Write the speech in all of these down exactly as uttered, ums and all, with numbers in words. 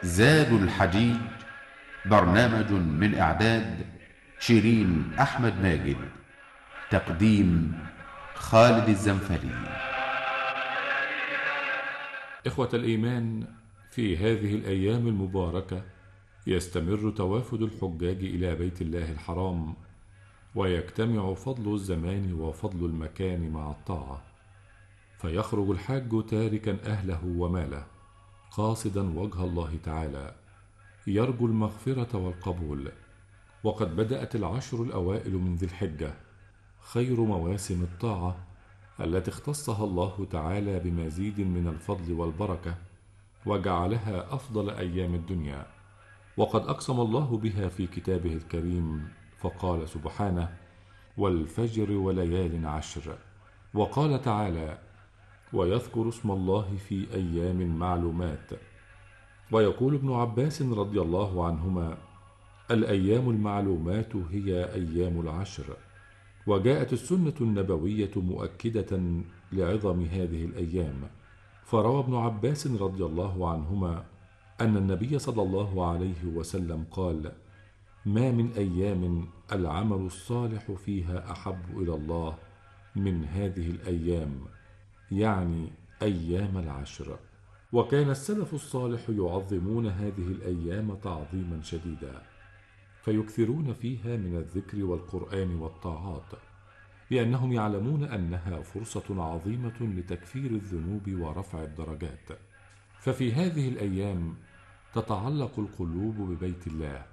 زاد الحجيج، برنامج من إعداد شيرين أحمد ماجد، تقديم خالد الزنفلي. إخوة الإيمان، في هذه الأيام المباركة يستمر توافد الحجاج إلى بيت الله الحرام، ويجتمع فضل الزمان وفضل المكان مع الطاعة، فيخرج الحاج تاركا أهله وماله قاصدا وجه الله تعالى، يرجو المغفرة والقبول. وقد بدأت العشر الأوائل من ذي الحجة، خير مواسم الطاعة التي اختصها الله تعالى بمزيد من الفضل والبركة، وجعلها أفضل أيام الدنيا. وقد أقسم الله بها في كتابه الكريم فقال سبحانه: والفجر وليال عشر. وقال تعالى: ويذكر اسم الله في أيام معلومات. ويقول ابن عباس رضي الله عنهما: الأيام المعلومات هي أيام العشر. وجاءت السنة النبوية مؤكدة لعظم هذه الأيام، فروى ابن عباس رضي الله عنهما أن النبي صلى الله عليه وسلم قال: ما من أيام العمل الصالح فيها أحب إلى الله من هذه الأيام، يعني أيام العشر. وكان السلف الصالح يعظمون هذه الأيام تعظيما شديدا، فيكثرون فيها من الذكر والقرآن والطاعات، لأنهم يعلمون أنها فرصة عظيمة لتكفير الذنوب ورفع الدرجات. ففي هذه الأيام تتعلق القلوب ببيت الله،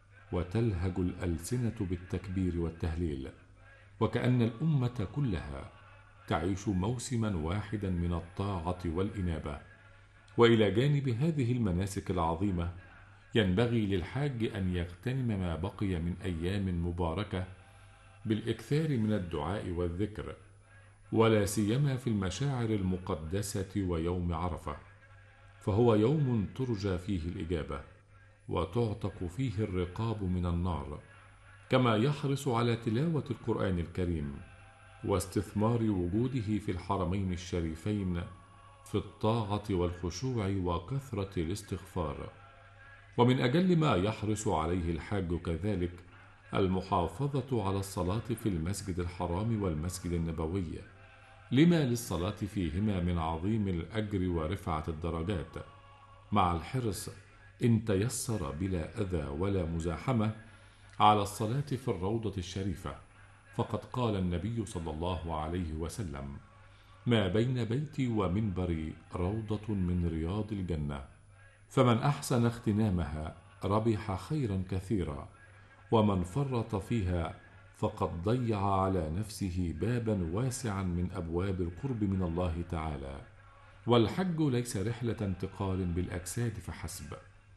وتلهج الألسنة بالتكبير والتهليل، وكأن الأمة كلها تعيش موسما واحدا من الطاعة والإنابة. وإلى جانب هذه المناسك العظيمة، ينبغي للحاج أن يغتنم ما بقي من أيام مباركة بالإكثار من الدعاء والذكر، ولا سيما في المشاعر المقدسة ويوم عرفة، فهو يوم ترجى فيه الإجابة وتعتق فيه الرقاب من النار. كما يحرص على تلاوة القرآن الكريم واستثمار وجوده في الحرمين الشريفين في الطاعة والخشوع وكثرة الاستغفار. ومن أجل ما يحرص عليه الحاج كذلك المحافظة على الصلاة في المسجد الحرام والمسجد النبوي، لما للصلاة فيهما من عظيم الأجر ورفعة الدرجات، مع الحرص إن تيسر بلا أذى ولا مزاحمة على الصلاة في الروضة الشريفة. فقد قال النبي صلى الله عليه وسلم: ما بين بيتي ومنبري روضة من رياض الجنة، فمن أحسن اغتنامها ربح خيرا كثيرا، ومن فرط فيها فقد ضيع على نفسه بابا واسعا من أبواب القرب من الله تعالى. والحج ليس رحلة انتقال بالأجساد فحسب،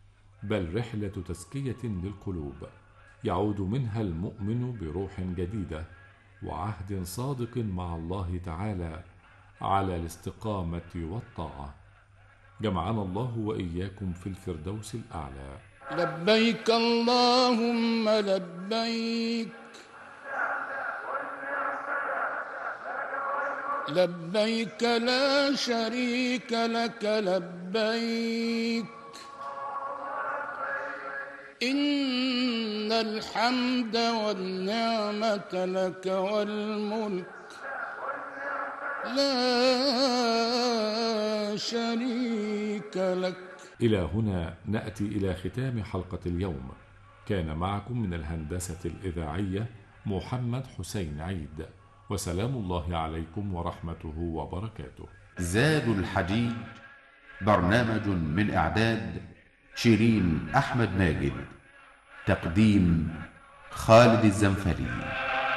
بل رحلة تزكية للقلوب، يعود منها المؤمن بروح جديدة وعهد صادق مع الله تعالى على الاستقامة والطاعة. جمعنا الله وإياكم في الفردوس الأعلى. لبيك اللهم لبيك، لبيك لا شريك لك لبيك، إن الحمد والنعمة لك والملك لا شريك لك. إلى هنا نأتي إلى ختام حلقة اليوم. كان معكم من الهندسة الإذاعية محمد حسين عيد، وسلام الله عليكم ورحمته وبركاته. زاد الحجيج، برنامج من إعداد شيرين أحمد ماجد، تقديم خالد الزنفلي.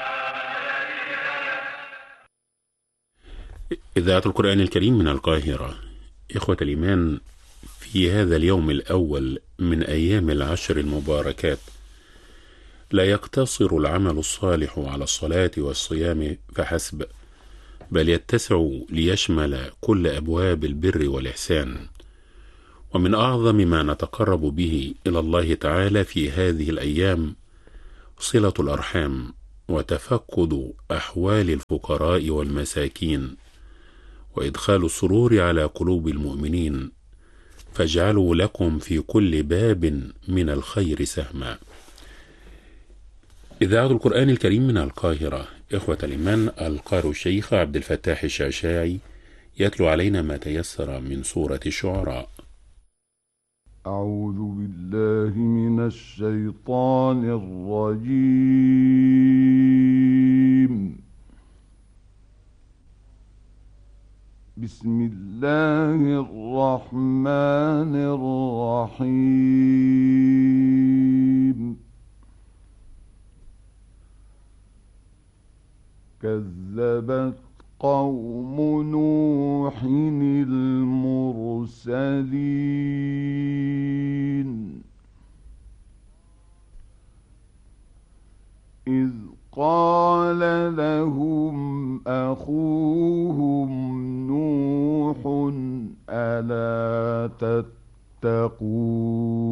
إذاعة القرآن الكريم من القاهرة. إخوة الإيمان، في هذا اليوم الأول من أيام العشر المباركات لا يقتصر العمل الصالح على الصلاة والصيام فحسب، بل يتسع ليشمل كل أبواب البر والإحسان. ومن أعظم ما نتقرب به إلى الله تعالى في هذه الأيام صلة الأرحام وتفقد أحوال الفقراء والمساكين، وإدخال السرور على قلوب المؤمنين، فاجعلوا لكم في كل باب من الخير سهما. إذاعة القرآن الكريم من القاهرة، إخوة الإيمان، القارئ الشيخ عبد الفتاح الشعشاعي يتلو علينا ما تيسر من سورة الشعراء. أعوذ بالله من الشيطان الرجيم. بسم الله الرحمن الرحيم. كذبت قوم نوح المرسلين إذ قال لهم أخوهم نوح ألا تتقون